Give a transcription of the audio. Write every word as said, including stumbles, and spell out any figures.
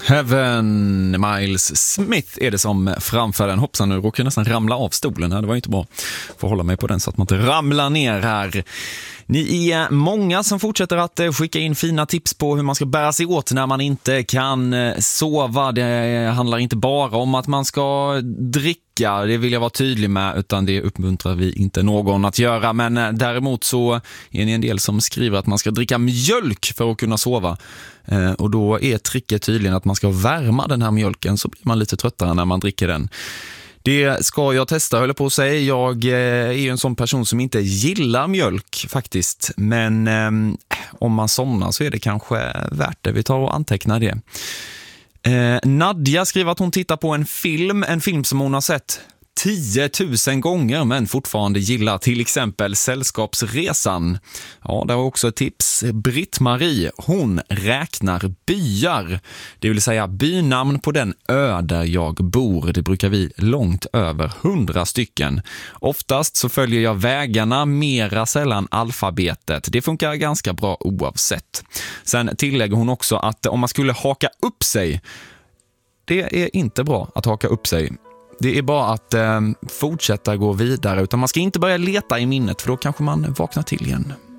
Heaven. Miles Smith är det som framför den. Hoppsan, nu råkar jag nästan ramla av stolen här. Det var inte bra. Får hålla mig på den så att man inte ramlar ner här. Ni är många som fortsätter att skicka in fina tips på hur man ska bära sig åt när man inte kan sova. Det handlar inte bara om att man ska dricka, det vill jag vara tydlig med, utan det uppmuntrar vi inte någon att göra. Men däremot så är ni en del som skriver att man ska dricka mjölk för att kunna sova. Och då är tricket tydligen att man ska värma den här mjölken, så blir man lite tröttare när man dricker den. Det ska jag testa, höll på att säga. Jag är ju en sån person som inte gillar mjölk faktiskt. Men eh, om man somnar så är det kanske värt det. Vi tar och antecknar det. Eh, Nadja skriver att hon tittar på en film. En film som hon har sett tio tusen gånger men fortfarande gillar, till exempel Sällskapsresan. Ja, det var också ett tips. Britt-Marie, hon räknar byar, det vill säga bynamn på den ö där jag bor. Det brukar vi långt över hundra stycken. Oftast så följer jag vägarna, mera sällan alfabetet. Det funkar ganska bra oavsett. Sen tillägger hon också att om man skulle haka upp sig, det är inte bra att haka upp sig. Det är bara att eh, fortsätta gå vidare, utan man ska inte börja leta i minnet, för då kanske man vaknar till igen.